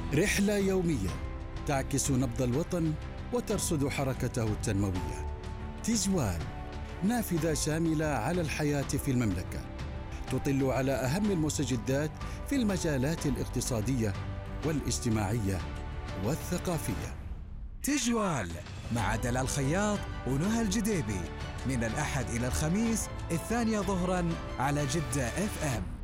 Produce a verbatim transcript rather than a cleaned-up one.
رحلة يومية تعكس نبض الوطن وترصد حركته التنموية. تجوال، نافذة شاملة على الحياة في المملكة، تطل على أهم المستجدات في المجالات الاقتصادية والاجتماعية والثقافية. تجوال مع دلال خياط ونهى الجديبي، من الأحد إلى الخميس الثانية ظهراً على جدة اف ام.